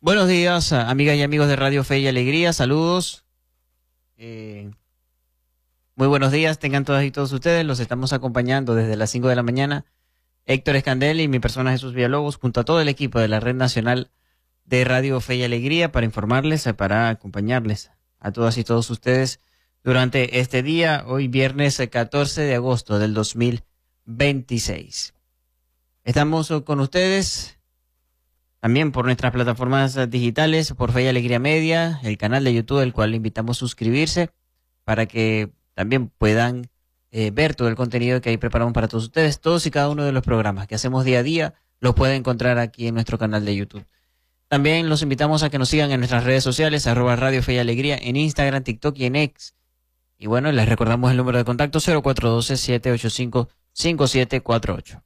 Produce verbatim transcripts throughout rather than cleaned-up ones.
Buenos días, amigas y amigos de Radio Fe y Alegría, saludos. Eh, muy buenos días, tengan todas y todos ustedes, los estamos acompañando desde las cinco de la mañana. Héctor Escandel y mi persona Jesús Villalobos, junto a todo el equipo de la Red Nacional de Radio Fe y Alegría, para informarles, para acompañarles a todas y todos ustedes durante este día, hoy viernes catorce de agosto del dos mil veintiséis. Estamos con ustedes también por nuestras plataformas digitales, por Fe y Alegría Media, el canal de YouTube, el cual le invitamos a suscribirse para que también puedan eh, ver todo el contenido que ahí preparamos para todos ustedes. Todos y cada uno de los programas que hacemos día a día los pueden encontrar aquí en nuestro canal de YouTube. También los invitamos a que nos sigan en nuestras redes sociales, arroba Radio Fe y Alegría, en Instagram, TikTok y en X. Y bueno, les recordamos el número de contacto cero cuatro uno dos, siete ocho cinco, cinco siete cuatro ocho.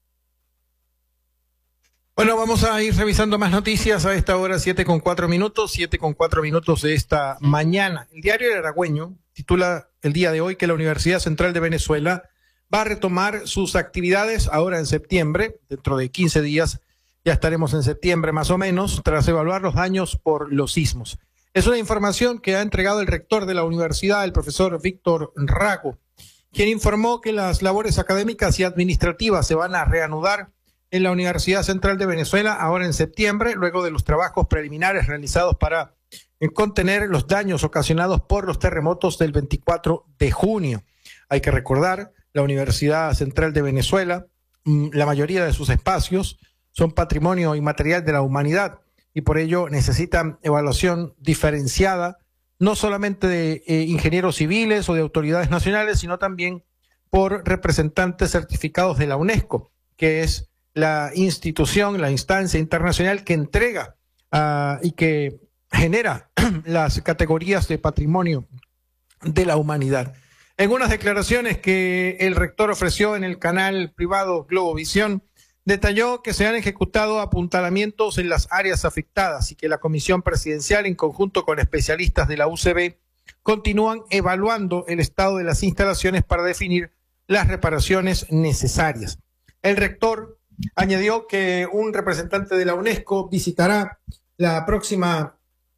Bueno, vamos a ir revisando más noticias a esta hora, siete con cuatro minutos, siete con cuatro minutos de esta mañana. El diario El Aragüeño titula el día de hoy que la Universidad Central de Venezuela va a retomar sus actividades ahora en septiembre, dentro de quince días, ya estaremos en septiembre más o menos, tras evaluar los daños por los sismos. Es una información que ha entregado el rector de la universidad, el profesor Víctor Rago, quien informó que las labores académicas y administrativas se van a reanudar en la Universidad Central de Venezuela ahora en septiembre, luego de los trabajos preliminares realizados para contener los daños ocasionados por los terremotos del veinticuatro de junio. Hay que recordar, la Universidad Central de Venezuela, la mayoría de sus espacios son patrimonio inmaterial de la humanidad y por ello necesitan evaluación diferenciada, no solamente de eh, ingenieros civiles o de autoridades nacionales, sino también por representantes certificados de la UNESCO, que es la institución, la instancia internacional que entrega uh, y que genera las categorías de patrimonio de la humanidad. En unas declaraciones que el rector ofreció en el canal privado Globovisión, detalló que se han ejecutado apuntalamientos en las áreas afectadas y que la Comisión Presidencial, en conjunto con especialistas de la U C B, continúan evaluando el estado de las instalaciones para definir las reparaciones necesarias. El rector añadió que un representante de la UNESCO visitará la próxima,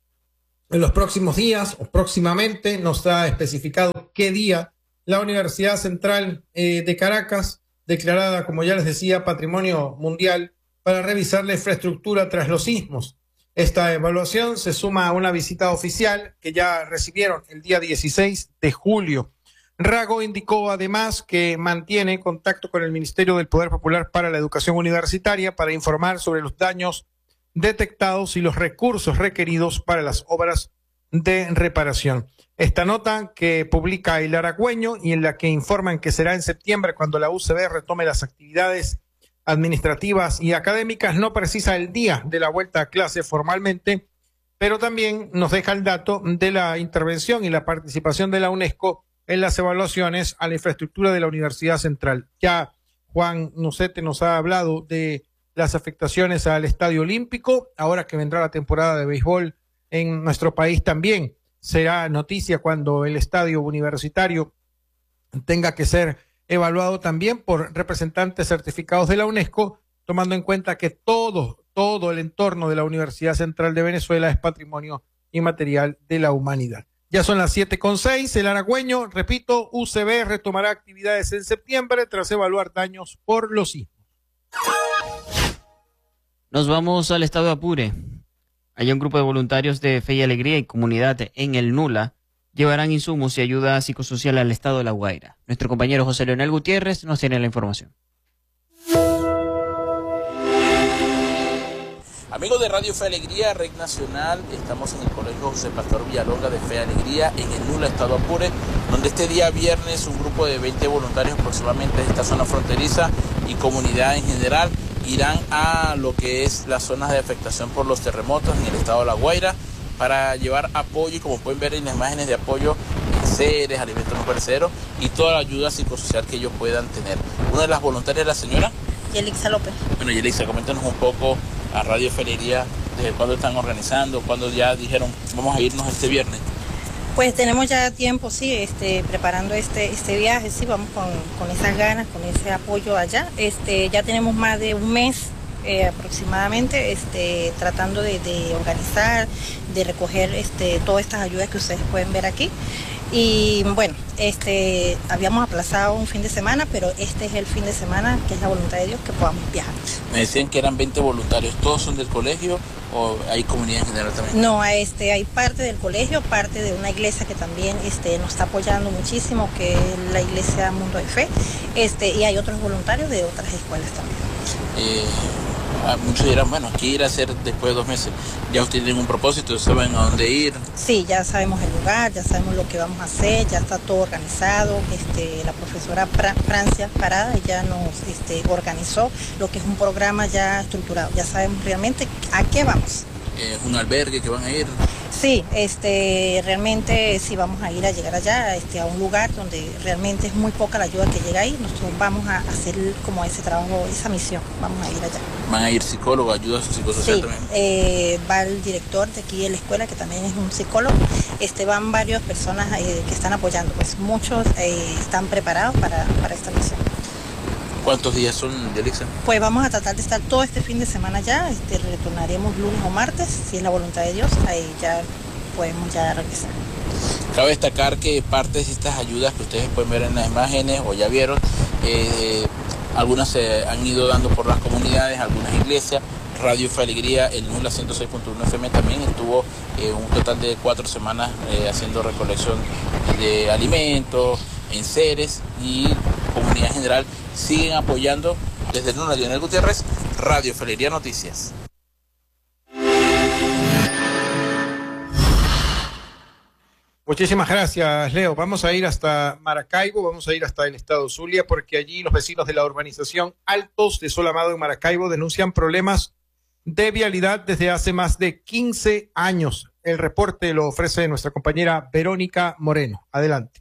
en los próximos días o próximamente, no está especificado qué día, la Universidad Central eh, de Caracas, declarada, como ya les decía, Patrimonio Mundial, para revisar la infraestructura tras los sismos. Esta evaluación se suma a una visita oficial que ya recibieron el día dieciséis de julio. Rago indicó además que mantiene contacto con el Ministerio del Poder Popular para la Educación Universitaria para informar sobre los daños detectados y los recursos requeridos para las obras de reparación. Esta nota que publica El Aragüeño y en la que informan que será en septiembre cuando la U C B retome las actividades administrativas y académicas no precisa el día de la vuelta a clase formalmente, pero también nos deja el dato de la intervención y la participación de la UNESCO en las evaluaciones a la infraestructura de la Universidad Central. Ya Juan Nucete nos ha hablado de las afectaciones al Estadio Olímpico, ahora que vendrá la temporada de béisbol en nuestro país también será noticia cuando el estadio universitario tenga que ser evaluado también por representantes certificados de la UNESCO, tomando en cuenta que todo, todo el entorno de la Universidad Central de Venezuela es patrimonio inmaterial de la humanidad. Ya son las siete con seis, El Aragüeño, repito, U C B retomará actividades en septiembre tras evaluar daños por los sismos. Nos vamos al estado de Apure. Hay un grupo de voluntarios de Fe y Alegría y Comunidad en el Nula llevarán insumos y ayuda psicosocial al estado de La Guaira. Nuestro compañero José Leonel Gutiérrez nos tiene la información. Amigos de Radio Fe y Alegría, Red Nacional, estamos en el Colegio José Pastor Villalonga de Fe y Alegría, en el Nula, estado Apure, donde este día viernes un grupo de veinte voluntarios aproximadamente de esta zona fronteriza y comunidad en general irán a lo que es las zonas de afectación por los terremotos en el estado de La Guaira para llevar apoyo, y como pueden ver en las imágenes de apoyo, enseres, alimentos no perecederos y toda la ayuda psicosocial que ellos puedan tener. Una de las voluntarias es la señora Yelixa López. Bueno, Yelixa, coméntanos un poco a Radio Fe y Alegría desde cuándo están organizando, cuándo ya dijeron vamos a irnos este viernes. Pues tenemos ya tiempo, sí, este, preparando este, este viaje, sí, vamos con, con esas ganas, con ese apoyo allá. Este, ya tenemos más de un mes eh, aproximadamente, este, tratando de, de organizar, de recoger este, todas estas ayudas que ustedes pueden ver aquí. Y bueno, este, habíamos aplazado un fin de semana, pero este es el fin de semana, que es la voluntad de Dios, que podamos viajar. Me decían que eran veinte voluntarios, ¿todos son del colegio o hay comunidad en general también? No, este, hay parte del colegio, parte de una iglesia que también este, nos está apoyando muchísimo, que es la iglesia Mundo de Fe, este, y hay otros voluntarios de otras escuelas también. Eh, muchos dirán, bueno, ¿qué ir a hacer después de dos meses? ¿Ya ustedes tienen un propósito? ¿Saben a dónde ir? Sí, ya sabemos el lugar, ya sabemos lo que vamos a hacer, ya está todo organizado. Este, la profesora Fra Francia Parada ya nos este, organizó lo que es un programa ya estructurado. Ya sabemos realmente a qué vamos. Eh, ¿Un albergue que van a ir? Sí, este, realmente sí vamos a ir a llegar allá, este, a un lugar donde realmente es muy poca la ayuda que llega ahí. Nosotros vamos a hacer como ese trabajo, esa misión, vamos a ir allá. ¿Van a ir psicólogos, ayuda psicosocial sí, también? Eh, va el director de aquí de la escuela, que también es un psicólogo. Este, van varias personas eh, que están apoyando, pues muchos eh, están preparados para, para esta misión. ¿Cuántos días son, Yelixa? Pues vamos a tratar de estar todo este fin de semana ya, este, retornaremos lunes o martes, si es la voluntad de Dios, ahí ya podemos ya regresar. Cabe destacar que parte de estas ayudas que ustedes pueden ver en las imágenes o ya vieron, eh, algunas se han ido dando por las comunidades, algunas iglesias. Radio Fe Alegría, el N U L A ciento seis punto uno F M también estuvo eh, un total de cuatro semanas eh, haciendo recolección de alimentos, enseres, y comunidad en general siguen apoyando. Desde el N U L A, Lionel Gutiérrez, Radio Fe Alegría Noticias. Muchísimas gracias, Leo. Vamos a ir hasta Maracaibo, vamos a ir hasta el estado Zulia, porque allí los vecinos de la urbanización Altos de Sol Amado en Maracaibo denuncian problemas de vialidad desde hace más de quince años. El reporte lo ofrece nuestra compañera Verónica Moreno. Adelante.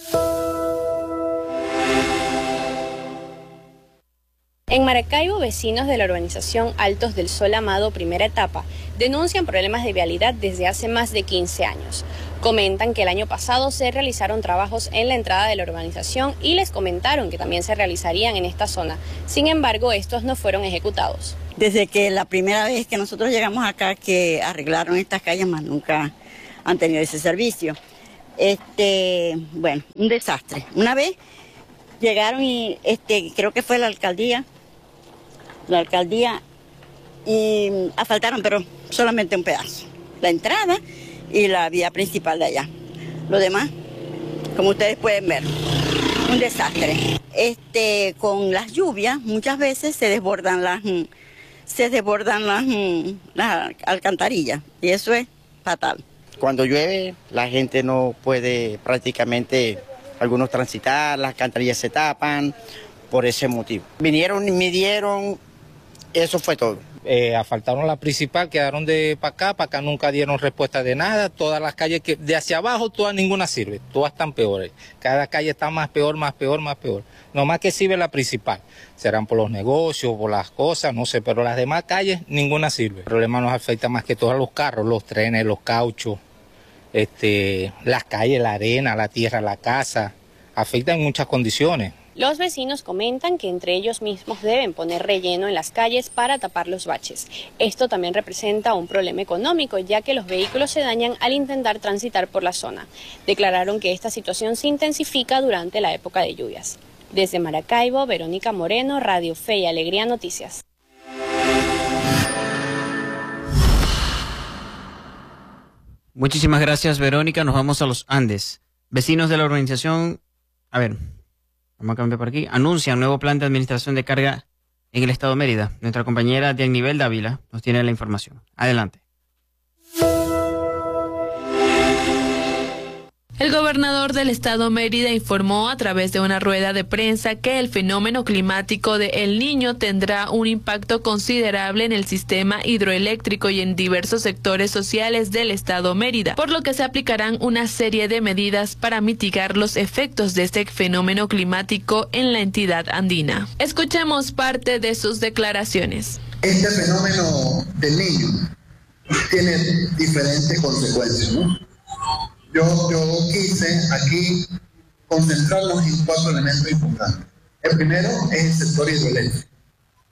En Maracaibo, vecinos de la urbanización Altos del Sol Amado, primera etapa, denuncian problemas de vialidad desde hace más de quince años. Comentan que el año pasado se realizaron trabajos en la entrada de la urbanización y les comentaron que también se realizarían en esta zona. Sin embargo, estos no fueron ejecutados. Desde que la primera vez que nosotros llegamos acá, que arreglaron estas calles, más nunca han tenido ese servicio. Este, bueno, un desastre. Una vez llegaron y este, creo que fue la alcaldía, la alcaldía, y asfaltaron, pero solamente un pedazo. La entrada y la vía principal de allá. Lo demás, como ustedes pueden ver, un desastre. Este, con las lluvias, muchas veces se desbordan las, se desbordan las, las alcantarillas, y eso es fatal. Cuando llueve, la gente no puede prácticamente, algunos transitar, las alcantarillas se tapan, por ese motivo. Vinieron y midieron, eso fue todo. Eh, asfaltaron la principal, quedaron de para acá, para acá nunca dieron respuesta de nada. Todas las calles que de hacia abajo, todas ninguna sirve, todas están peores. Cada calle está más peor, más peor, más peor. Nomás que sirve la principal. Serán por los negocios, por las cosas, no sé, pero las demás calles ninguna sirve. El problema nos afecta más que todo a los carros, los trenes, los cauchos, este, las calles, la arena, la tierra, la casa. Afecta en muchas condiciones. Los vecinos comentan que entre ellos mismos deben poner relleno en las calles para tapar los baches. Esto también representa un problema económico, ya que los vehículos se dañan al intentar transitar por la zona. Declararon que esta situación se intensifica durante la época de lluvias. Desde Maracaibo, Verónica Moreno, Radio Fe y Alegría Noticias. Muchísimas gracias, Verónica. Nos vamos a los Andes. Vecinos de la urbanización, a ver, vamos a cambiar por aquí, anuncian nuevo plan de administración de carga en el estado de Mérida. Nuestra compañera Dianibel Dávila nos tiene la información. Adelante. El gobernador del estado Mérida informó a través de una rueda de prensa que el fenómeno climático de El Niño tendrá un impacto considerable en el sistema hidroeléctrico y en diversos sectores sociales del estado Mérida, por lo que se aplicarán una serie de medidas para mitigar los efectos de este fenómeno climático en la entidad andina. Escuchemos parte de sus declaraciones. Este fenómeno del Niño tiene diferentes consecuencias, ¿no? Yo, yo quise aquí concentrarnos en cuatro elementos importantes. El primero es el sector hidroeléctrico.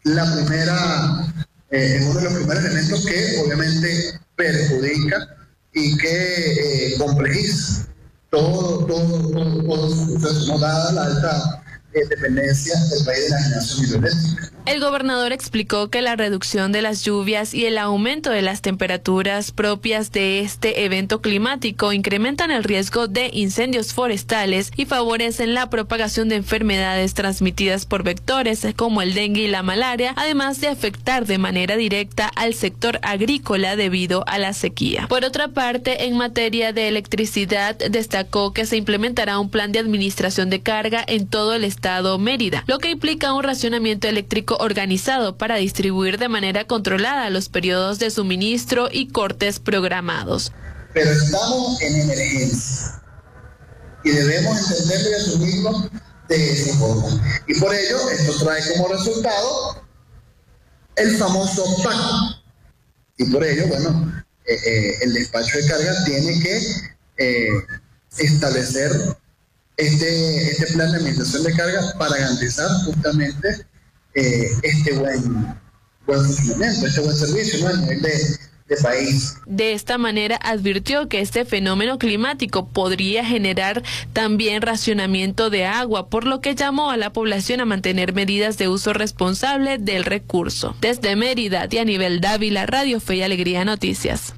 la primera, eh, es uno de los primeros elementos que obviamente perjudica y que eh, complejiza todo, todo, todo, todo su proceso, ¿no? Dada la alta eh, dependencia del país de la generación hidroeléctrica. El gobernador explicó que la reducción de las lluvias y el aumento de las temperaturas propias de este evento climático incrementan el riesgo de incendios forestales y favorecen la propagación de enfermedades transmitidas por vectores como el dengue y la malaria, además de afectar de manera directa al sector agrícola debido a la sequía. Por otra parte, en materia de electricidad, destacó que se implementará un plan de administración de carga en todo el estado Mérida, lo que implica un racionamiento eléctrico organizado para distribuir de manera controlada los periodos de suministro y cortes programados. Pero estamos en emergencia y debemos entenderlo y asumirlo de esa forma. Y por ello, esto trae como resultado el famoso P A C. Y por ello, bueno, eh, eh, el despacho de carga tiene que eh, establecer este, este plan de administración de carga para garantizar justamente Eh, este buen, buen funcionamiento, este buen servicio, ¿no? A nivel de, de país. De esta manera advirtió que este fenómeno climático podría generar también racionamiento de agua, por lo que llamó a la población a mantener medidas de uso responsable del recurso. Desde Mérida, Dianibel Dávila, Radio Fe y Alegría Noticias.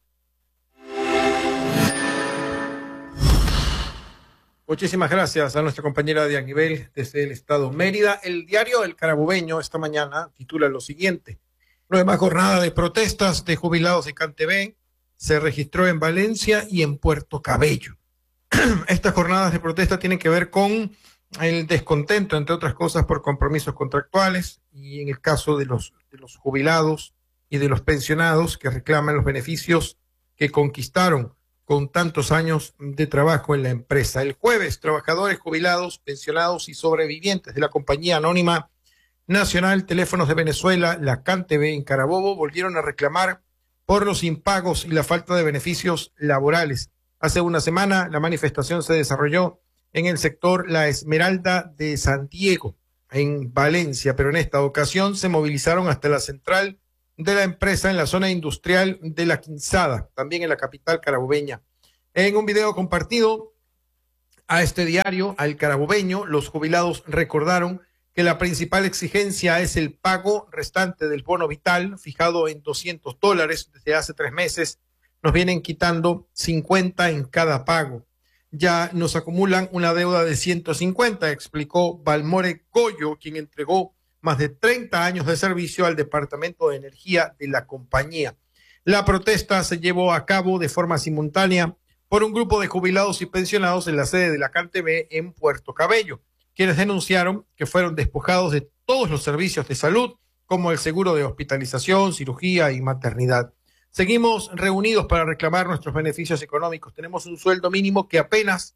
Muchísimas gracias a nuestra compañera Dianibel desde el estado Mérida. El diario El Carabobeño esta mañana titula lo siguiente: nueva jornada de protestas de jubilados de CanTV se registró en Valencia y en Puerto Cabello. Estas jornadas de protesta tienen que ver con el descontento, entre otras cosas, por compromisos contractuales y en el caso de los, de los jubilados y de los pensionados que reclaman los beneficios que conquistaron con tantos años de trabajo en la empresa. El jueves, trabajadores jubilados, pensionados y sobrevivientes de la compañía anónima nacional Teléfonos de Venezuela, la CanTV en Carabobo, volvieron a reclamar por los impagos y la falta de beneficios laborales. Hace una semana la manifestación se desarrolló en el sector La Esmeralda de San Diego, en Valencia, pero en esta ocasión se movilizaron hasta la central de la empresa en la zona industrial de La Quinzada, también en la capital carabobeña. En un video compartido a este diario, al Carabobeño, los jubilados recordaron que la principal exigencia es el pago restante del bono vital, fijado en doscientos dólares. Desde hace tres meses nos vienen quitando cincuenta en cada pago. Ya nos acumulan una deuda de ciento cincuenta, explicó Balmore Goyo, quien entregó más de treinta años de servicio al Departamento de Energía de la compañía. La protesta se llevó a cabo de forma simultánea por un grupo de jubilados y pensionados en la sede de la CanTV en Puerto Cabello, quienes denunciaron que fueron despojados de todos los servicios de salud, como el seguro de hospitalización, cirugía y maternidad. Seguimos reunidos para reclamar nuestros beneficios económicos. Tenemos un sueldo mínimo que apenas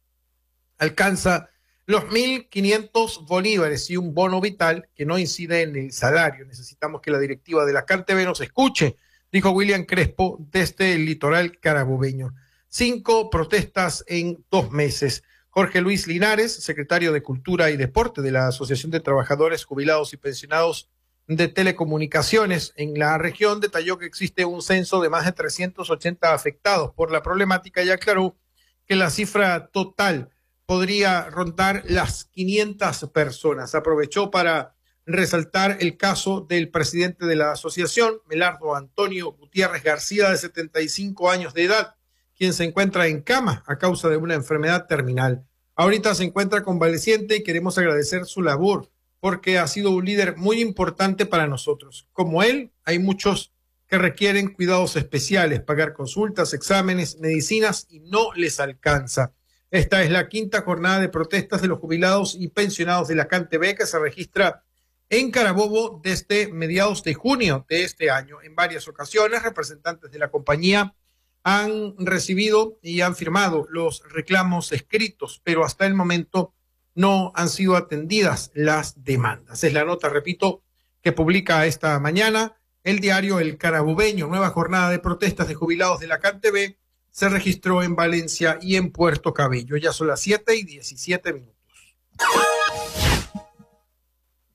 alcanza los mil quinientos bolívares y un bono vital que no incide en el salario. Necesitamos que la directiva de la CanTV nos escuche, dijo William Crespo desde el litoral carabobeño. Cinco protestas en dos meses. Jorge Luis Linares, secretario de Cultura y Deporte de la Asociación de Trabajadores Jubilados y Pensionados de Telecomunicaciones en la región, detalló que existe un censo de más de trescientos ochenta afectados por la problemática y aclaró que la cifra total podría rondar las quinientas personas. Aprovechó para resaltar el caso del presidente de la asociación, Melardo Antonio Gutiérrez García, de setenta y cinco años de edad, quien se encuentra en cama a causa de una enfermedad terminal. Ahorita se encuentra convaleciente y queremos agradecer su labor porque ha sido un líder muy importante para nosotros. Como él, hay muchos que requieren cuidados especiales, pagar consultas, exámenes, medicinas y no les alcanza. Esta es la quinta jornada de protestas de los jubilados y pensionados de la CanTV que se registra en Carabobo desde mediados de junio de este año. En varias ocasiones, representantes de la compañía han recibido y han firmado los reclamos escritos, pero hasta el momento no han sido atendidas las demandas. Es la nota, repito, que publica esta mañana el diario El Carabobeño. Nueva jornada de protestas de jubilados de la CanTV se registró en Valencia y en Puerto Cabello. Ya son las siete y diecisiete minutos.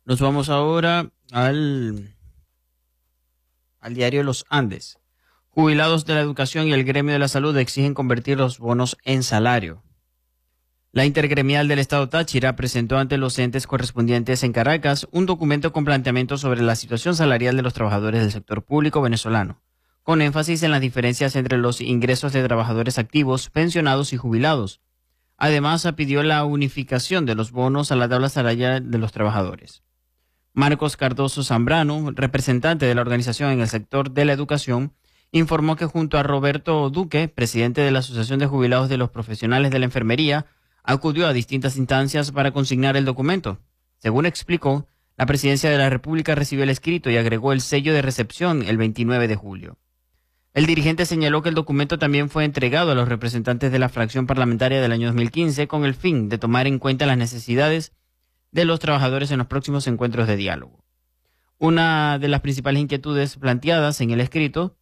Nos vamos ahora al, al diario Los Andes. Jubilados de la educación y el gremio de la salud exigen convertir los bonos en salario. La Intergremial del Estado Táchira presentó ante los entes correspondientes en Caracas un documento con planteamientos sobre la situación salarial de los trabajadores del sector público venezolano, con énfasis en las diferencias entre los ingresos de trabajadores activos, pensionados y jubilados. Además, pidió la unificación de los bonos a la tabla salarial de los trabajadores. Marcos Cardoso Zambrano, representante de la organización en el sector de la educación, informó que junto a Roberto Duque, presidente de la Asociación de Jubilados de los Profesionales de la Enfermería, acudió a distintas instancias para consignar el documento. Según explicó, la Presidencia de la República recibió el escrito y agregó el sello de recepción el veintinueve de julio. El dirigente señaló que el documento también fue entregado a los representantes de la fracción parlamentaria del año dos mil quince con el fin de tomar en cuenta las necesidades de los trabajadores en los próximos encuentros de diálogo. Una de las principales inquietudes planteadas en el escrito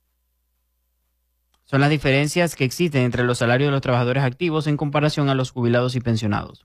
son las diferencias que existen entre los salarios de los trabajadores activos en comparación a los jubilados y pensionados.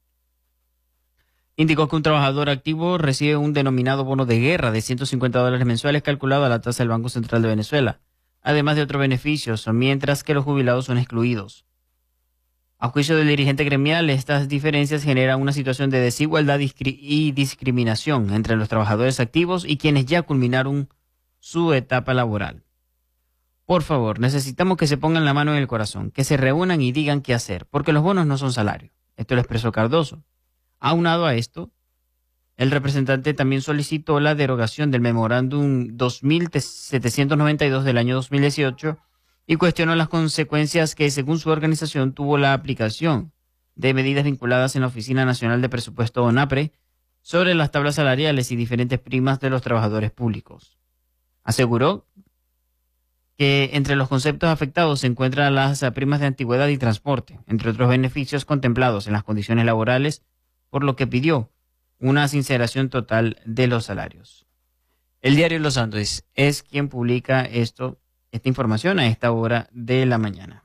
Indicó que un trabajador activo recibe un denominado bono de guerra de ciento cincuenta dólares mensuales calculado a la tasa del Banco Central de Venezuela, además de otros beneficios, mientras que los jubilados son excluidos. A juicio del dirigente gremial, estas diferencias generan una situación de desigualdad y discriminación entre los trabajadores activos y quienes ya culminaron su etapa laboral. Por favor, necesitamos que se pongan la mano en el corazón, que se reúnan y digan qué hacer, porque los bonos no son salario. Esto lo expresó Cardoso. Aunado a esto, el representante también solicitó la derogación del memorándum dos mil setecientos noventa y dos del año dos mil dieciocho y cuestionó las consecuencias que, según su organización, tuvo la aplicación de medidas vinculadas en la Oficina Nacional de Presupuesto ONAPRE sobre las tablas salariales y diferentes primas de los trabajadores públicos. Aseguró que entre los conceptos afectados se encuentran las primas de antigüedad y transporte, entre otros beneficios contemplados en las condiciones laborales, por lo que pidió una sinceración total de los salarios. El diario Los Andes es quien publica esto, esta información a esta hora de la mañana.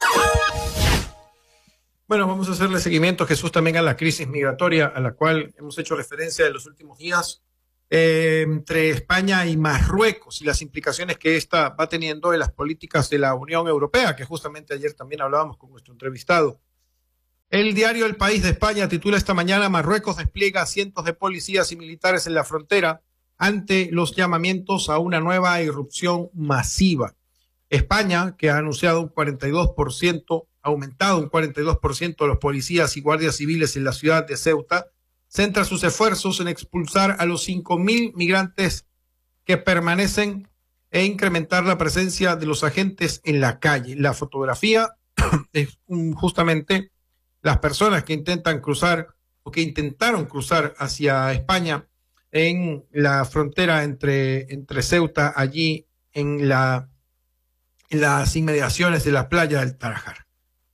Bueno, vamos a hacerle seguimiento, Jesús, también a la crisis migratoria a la cual hemos hecho referencia en los últimos días eh, entre España y Marruecos y las implicaciones que esta va teniendo en las políticas de la Unión Europea, que justamente ayer también hablábamos con nuestro entrevistado. El diario El País de España titula esta mañana: Marruecos despliega cientos de policías y militares en la frontera ante los llamamientos a una nueva irrupción masiva. España, que ha anunciado un cuarenta y dos por ciento, ha aumentado un cuarenta y dos por ciento de los policías y guardias civiles en la ciudad de Ceuta, centra sus esfuerzos en expulsar a los cinco mil migrantes que permanecen e incrementar la presencia de los agentes en la calle. La fotografía es un, justamente las personas que intentan cruzar o que intentaron cruzar hacia España en la frontera entre, entre Ceuta, allí en, la, en las inmediaciones de la playa del Tarajar.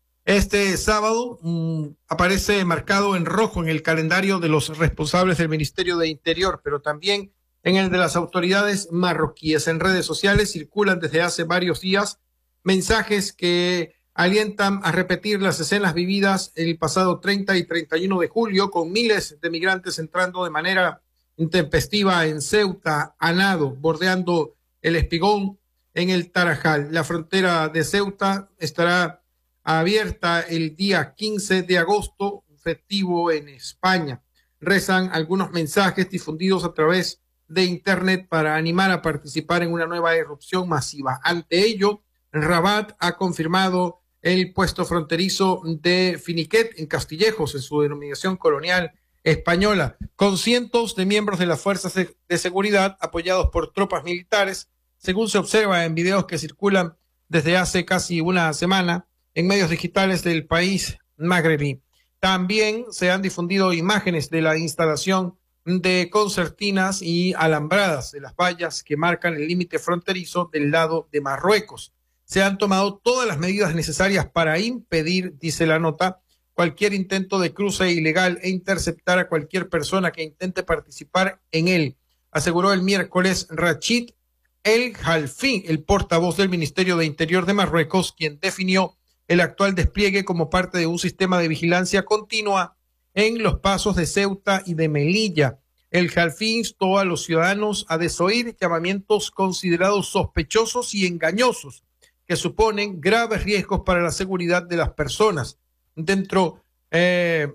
Este sábado mmm, aparece marcado en rojo en el calendario de los responsables del Ministerio de Interior, pero también en el de las autoridades marroquíes. En redes sociales circulan desde hace varios días mensajes que alientan a repetir las escenas vividas el pasado treinta y treinta y uno de julio, con miles de migrantes entrando de manera intempestiva en Ceuta a nado, bordeando el Espigón en el Tarajal. La frontera de Ceuta estará abierta el día quince de agosto, festivo en España. Rezan algunos mensajes difundidos a través de Internet para animar a participar en una nueva irrupción masiva. Ante ello, Rabat ha confirmado el puesto fronterizo de Finiquet en Castillejos, en su denominación colonial española, con cientos de miembros de las fuerzas de seguridad apoyados por tropas militares, según se observa en videos que circulan desde hace casi una semana en medios digitales del país magrebí. También se han difundido imágenes de la instalación de concertinas y alambradas de las vallas que marcan el límite fronterizo del lado de Marruecos. Se han tomado todas las medidas necesarias para impedir, dice la nota, cualquier intento de cruce ilegal e interceptar a cualquier persona que intente participar en él, aseguró el miércoles Rachid El Jalfi, el portavoz del Ministerio de Interior de Marruecos, quien definió el actual despliegue como parte de un sistema de vigilancia continua en los pasos de Ceuta y de Melilla. El Jalfí instó a los ciudadanos a desoír llamamientos considerados sospechosos y engañosos que suponen graves riesgos para la seguridad de las personas dentro eh,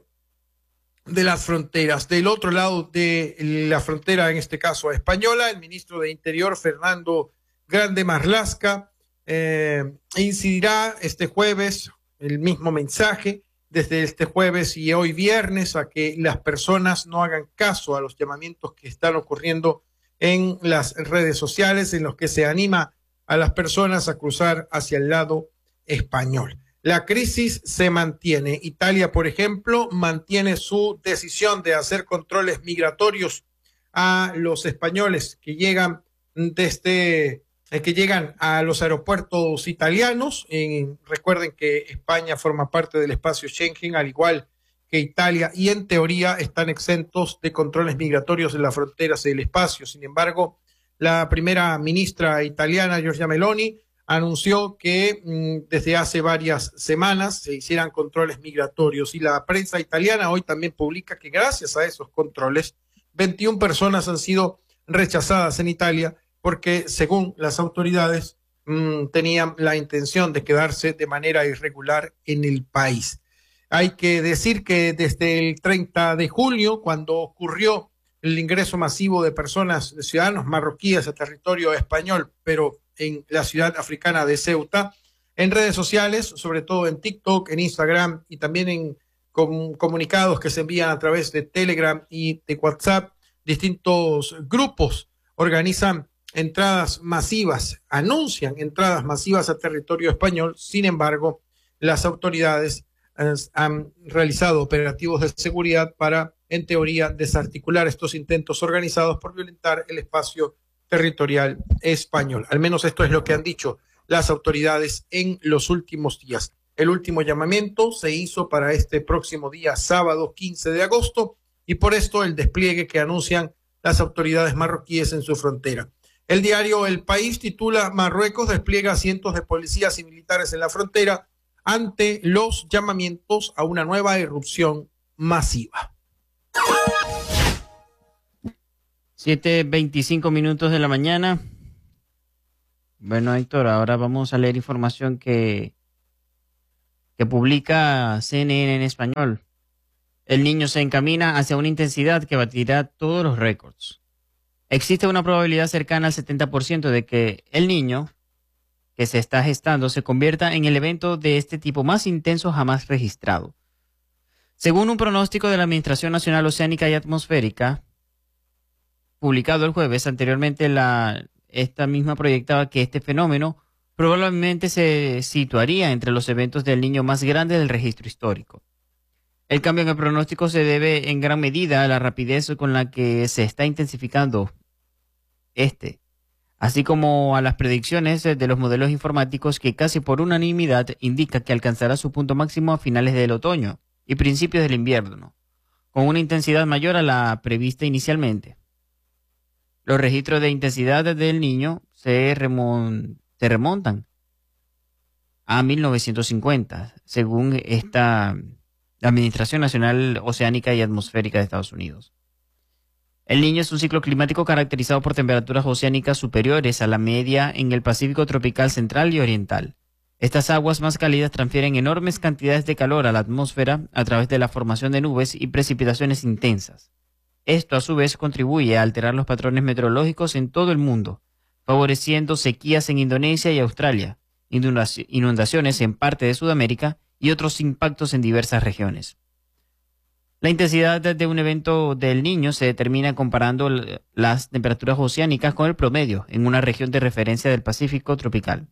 de las fronteras. Del otro lado de la frontera, en este caso española, el ministro de Interior, Fernando Grande Marlaska, eh, incidirá este jueves el mismo mensaje desde este jueves y hoy viernes a que las personas no hagan caso a los llamamientos que están ocurriendo en las redes sociales, en los que se anima a las personas a cruzar hacia el lado español. La crisis se mantiene. Italia, por ejemplo, mantiene su decisión de hacer controles migratorios a los españoles que llegan desde eh, que llegan a los aeropuertos italianos. Eh, recuerden que España forma parte del espacio Schengen, al igual que Italia, y en teoría están exentos de controles migratorios en las fronteras del espacio. Sin embargo, la primera ministra italiana, Giorgia Meloni, anunció que mmm, desde hace varias semanas se hicieran controles migratorios, y la prensa italiana hoy también publica que gracias a esos controles, veintiuna personas han sido rechazadas en Italia porque, según las autoridades, mmm, tenían la intención de quedarse de manera irregular en el país. Hay que decir que desde el treinta de julio, cuando ocurrió el ingreso masivo de personas, de ciudadanos marroquíes a territorio español, pero en la ciudad africana de Ceuta, en redes sociales, sobre todo en TikTok, en Instagram y también en com comunicados que se envían a través de Telegram y de WhatsApp, distintos grupos organizan entradas masivas, anuncian entradas masivas a territorio español. Sin embargo, las autoridades eh, han realizado operativos de seguridad para, en teoría, desarticular estos intentos organizados por violentar el espacio territorial español. Al menos esto es lo que han dicho las autoridades en los últimos días. El último llamamiento se hizo para este próximo día, sábado quince de agosto, y por esto el despliegue que anuncian las autoridades marroquíes en su frontera. El diario El País titula: Marruecos despliega cientos de policías y militares en la frontera ante los llamamientos a una nueva irrupción masiva. siete veinticinco minutos de la mañana. Bueno, Héctor, ahora vamos a leer información que, que publica C N N en español. El niño se encamina hacia una intensidad que batirá todos los récords. Existe una probabilidad cercana al setenta por ciento de que el niño que se está gestando se convierta en el evento de este tipo más intenso jamás registrado. Según un pronóstico de la Administración Nacional Oceánica y Atmosférica, publicado el jueves, anteriormente la, esta misma proyectaba que este fenómeno probablemente se situaría entre los eventos del niño más grandes del registro histórico. El cambio en el pronóstico se debe en gran medida a la rapidez con la que se está intensificando este, así como a las predicciones de los modelos informáticos que casi por unanimidad indica que alcanzará su punto máximo a finales del otoño y principios del invierno, con una intensidad mayor a la prevista inicialmente. Los registros de intensidad del niño se, remon se remontan a mil novecientos cincuenta, según esta Administración Nacional Oceánica y Atmosférica de Estados Unidos. El Niño es un ciclo climático caracterizado por temperaturas oceánicas superiores a la media en el Pacífico tropical central y oriental. Estas aguas más cálidas transfieren enormes cantidades de calor a la atmósfera a través de la formación de nubes y precipitaciones intensas. Esto, a su vez, contribuye a alterar los patrones meteorológicos en todo el mundo, favoreciendo sequías en Indonesia y Australia, inundaciones en parte de Sudamérica y otros impactos en diversas regiones. La intensidad de un evento del Niño se determina comparando las temperaturas oceánicas con el promedio en una región de referencia del Pacífico tropical.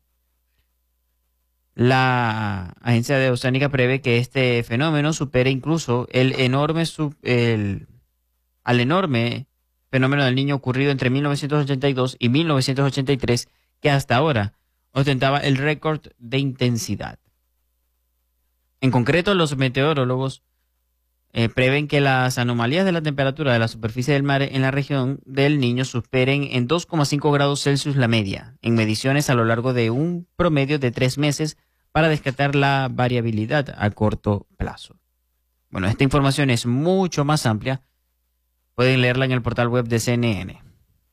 La Agencia de Oceánica prevé que este fenómeno supere incluso el enorme sub, el, al enorme fenómeno del Niño ocurrido entre mil novecientos ochenta y dos y mil novecientos ochenta y tres, que hasta ahora ostentaba el récord de intensidad. En concreto, los meteorólogos eh, prevén que las anomalías de la temperatura de la superficie del mar en la región del Niño superen en dos coma cinco grados Celsius la media, en mediciones a lo largo de un promedio de tres meses para descartar la variabilidad a corto plazo. Bueno, esta información es mucho más amplia Pueden leerla en el portal web de C N N.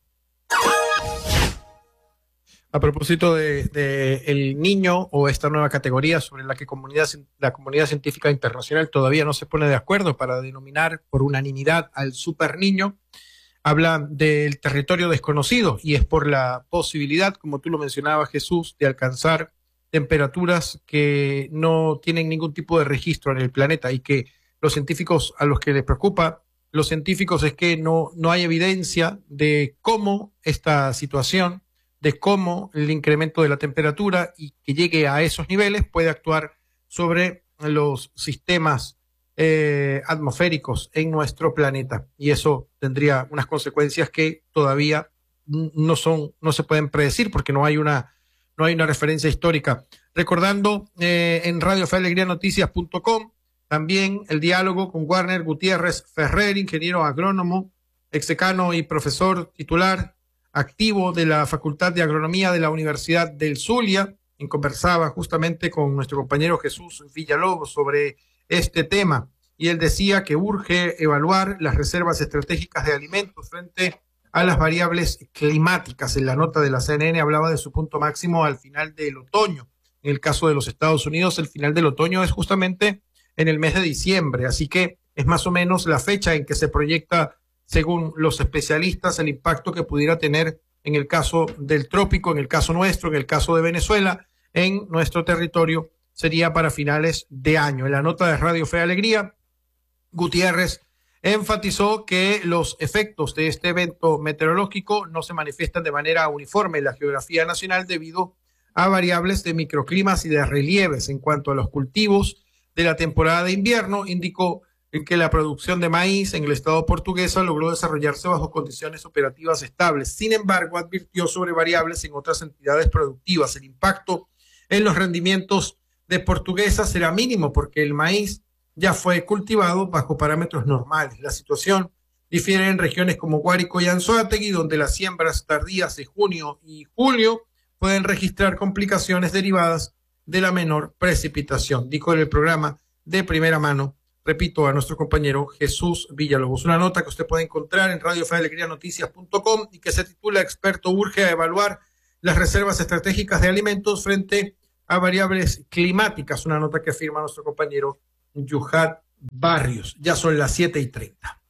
A propósito de, de el niño o esta nueva categoría sobre la que comunidad, la comunidad científica internacional todavía no se pone de acuerdo para denominar por unanimidad al super niño, habla del territorio desconocido y es por la posibilidad, como tú lo mencionabas, Jesús, de alcanzar temperaturas que no tienen ningún tipo de registro en el planeta y que los científicos, a los que les preocupa, los científicos es que no, no hay evidencia de cómo esta situación, de cómo el incremento de la temperatura y que llegue a esos niveles puede actuar sobre los sistemas eh, atmosféricos en nuestro planeta. Y eso tendría unas consecuencias que todavía no son, no se pueden predecir porque no hay una, no hay una referencia histórica. Recordando eh, en radio fe alegría noticias punto com también el diálogo con Warner Gutiérrez Ferrer, ingeniero agrónomo, exdecano y profesor titular activo de la Facultad de Agronomía de la Universidad del Zulia, quien conversaba justamente con nuestro compañero Jesús Villalobos sobre este tema. Y él decía que urge evaluar las reservas estratégicas de alimentos frente a las variables climáticas. En la nota de la C N N hablaba de su punto máximo al final del otoño. En el caso de los Estados Unidos, el final del otoño es justamente en el mes de diciembre, así que es más o menos la fecha en que se proyecta, según los especialistas, el impacto que pudiera tener en el caso del trópico, en el caso nuestro, en el caso de Venezuela, en nuestro territorio, sería para finales de año. En la nota de Radio Fe Alegría, Gutiérrez enfatizó que los efectos de este evento meteorológico no se manifiestan de manera uniforme en la geografía nacional debido a variables de microclimas y de relieves. En cuanto a los cultivos de la temporada de invierno, indicó en que la producción de maíz en el estado portuguesa logró desarrollarse bajo condiciones operativas estables. Sin embargo, advirtió sobre variables en otras entidades productivas. El impacto en los rendimientos de Portuguesa será mínimo porque el maíz ya fue cultivado bajo parámetros normales. La situación difiere en regiones como Guárico y Anzoátegui, donde las siembras tardías de junio y julio pueden registrar complicaciones derivadas de la menor precipitación, dijo en el programa de primera mano, repito, a nuestro compañero Jesús Villalobos. Una nota que usted puede encontrar en radio fe alegría noticias punto com y que se titula Experto urge a evaluar las reservas estratégicas de alimentos frente a variables climáticas. Una nota que firma nuestro compañero Yuhat Barrios. Ya son las siete y treinta.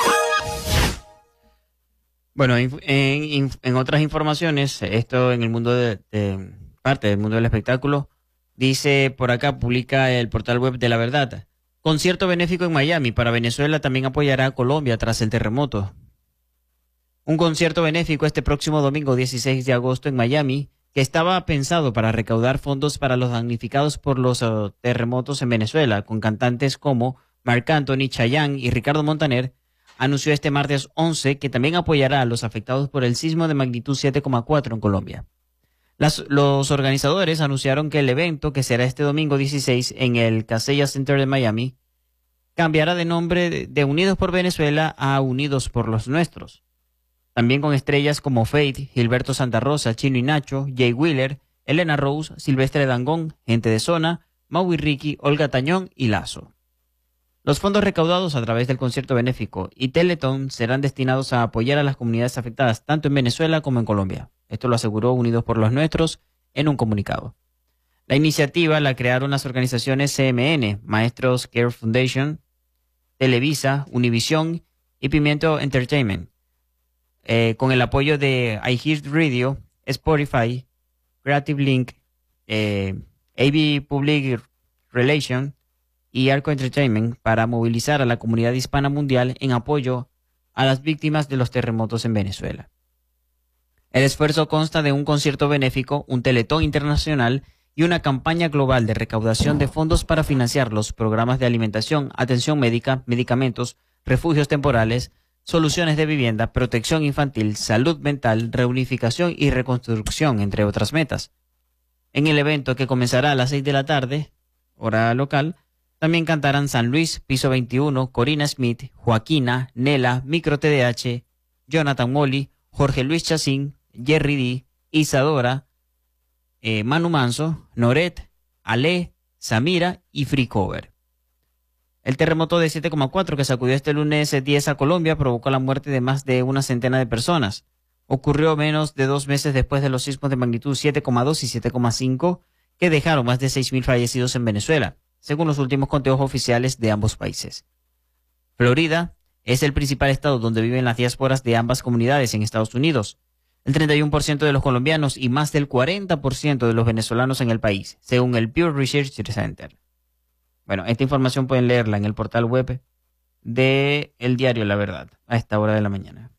Bueno, en, en, en otras informaciones, esto en el mundo de, de parte del mundo del espectáculo, dice por acá, publica el portal web de La Verdad. Concierto benéfico en Miami para Venezuela también apoyará a Colombia tras el terremoto. Un concierto benéfico este próximo domingo dieciséis de agosto en Miami, que estaba pensado para recaudar fondos para los damnificados por los uh, terremotos en Venezuela, con cantantes como Marc Anthony, Chayanne y Ricardo Montaner, anunció este martes once que también apoyará a los afectados por el sismo de magnitud siete coma cuatro en Colombia. Las, los organizadores anunciaron que el evento, que será este domingo dieciséis en el Casella Center de Miami, cambiará de nombre de, de Unidos por Venezuela a Unidos por los Nuestros. También con estrellas como Faith, Gilberto Santa Rosa, Chino y Nacho, Jay Wheeler, Elena Rose, Silvestre Dangond, Gente de Zona, Mau y Ricky, Olga Tañón y Lazo. Los fondos recaudados a través del concierto benéfico y Teletón serán destinados a apoyar a las comunidades afectadas tanto en Venezuela como en Colombia. Esto lo aseguró Unidos por los Nuestros en un comunicado. La iniciativa la crearon las organizaciones C M N, Maestros Care Foundation, Televisa, Univision y Pimiento Entertainment, eh, con el apoyo de iHeartRadio, Spotify, Creative Link, eh, A B Public Relations y Arco Entertainment para movilizar a la comunidad hispana mundial en apoyo a las víctimas de los terremotos en Venezuela. El esfuerzo consta de un concierto benéfico, un teletón internacional y una campaña global de recaudación de fondos para financiar los programas de alimentación, atención médica, medicamentos, refugios temporales, soluciones de vivienda, protección infantil, salud mental, reunificación y reconstrucción, entre otras metas. En el evento, que comenzará a las seis de la tarde, hora local, también cantarán San Luis, Piso veintiuno, Corina Smith, Joaquina, Nela, Micro T D H, Jonathan Molly, Jorge Luis Chacín, Jerry D, Isadora, eh, Manu Manso, Noret, Ale, Samira y Free Cover. El terremoto de siete coma cuatro que sacudió este lunes diez a Colombia provocó la muerte de más de una centena de personas. Ocurrió menos de dos meses después de los sismos de magnitud siete coma dos y siete coma cinco que dejaron más de seis mil fallecidos en Venezuela, según los últimos conteos oficiales de ambos países. Florida es el principal estado donde viven las diásporas de ambas comunidades en Estados Unidos. El treinta y uno por ciento de los colombianos y más del cuarenta por ciento de los venezolanos en el país, según el Pew Research Center. Bueno, esta información pueden leerla en el portal web de El Diario La Verdad, a esta hora de la mañana.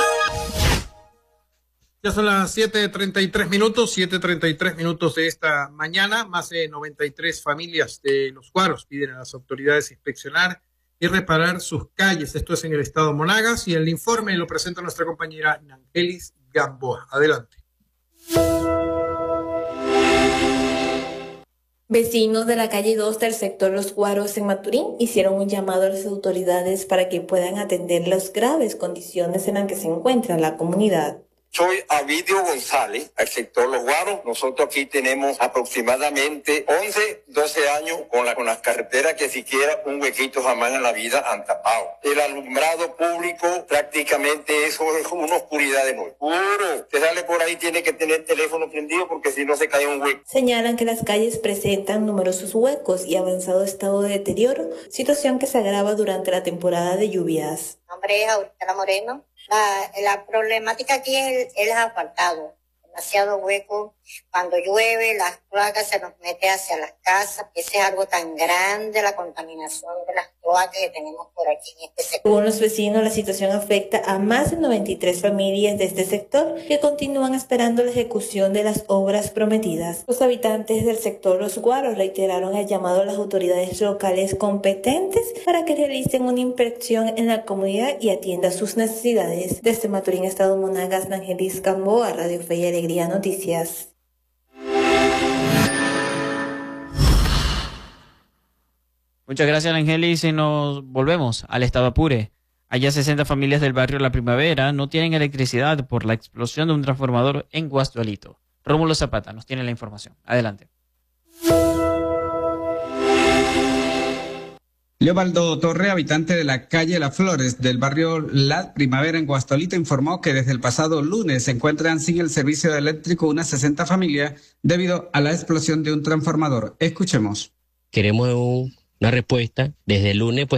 Ya son las siete treinta y tres minutos, siete treinta y tres minutos de esta mañana. Más de noventa y tres familias de Los Guaros piden a las autoridades inspeccionar y reparar sus calles. Esto es en el estado Monagas y el informe lo presenta nuestra compañera Nangelis Gamboa. Adelante. Vecinos de la calle dos del sector Los Guaros en Maturín hicieron un llamado a las autoridades para que puedan atender las graves condiciones en las que se encuentra la comunidad. Soy Avidio González, al sector Los Guaros. Nosotros aquí tenemos aproximadamente once, doce años con, la, con las carreteras que siquiera un huequito jamás en la vida han tapado. El alumbrado público prácticamente eso es una oscuridad de noche. Puro. Usted sale por ahí, tiene que tener teléfono prendido porque si no se cae un hueco. Señalan que las calles presentan numerosos huecos y avanzado estado de deterioro, situación que se agrava durante la temporada de lluvias. Mi nombre es Aurora Moreno. La, la problemática aquí es el, el asfaltado, demasiado hueco. Cuando llueve, las cloacas se nos mete hacia las casas. Ese es algo tan grande, la contaminación de las cloacas que tenemos por aquí en este sector. Según los vecinos, la situación afecta a más de noventa y tres familias de este sector que continúan esperando la ejecución de las obras prometidas. Los habitantes del sector Los Guaros reiteraron el llamado a las autoridades locales competentes para que realicen una inspección en la comunidad y atienda sus necesidades. Desde Maturín, Estado Monagas, Nangelis Gamboa, Radio Fe y Alegría Noticias. Muchas gracias, Angelis, y nos volvemos al estado Apure. Allá sesenta familias del barrio La Primavera no tienen electricidad por la explosión de un transformador en Guastualito. Rómulo Zapata nos tiene la información. Adelante. Leobaldo Torre, habitante de la calle Las Flores del barrio La Primavera en Guastualito, informó que desde el pasado lunes se encuentran sin el servicio eléctrico unas sesenta familias debido a la explosión de un transformador. Escuchemos. Queremos un, una respuesta. Desde el lunes, pues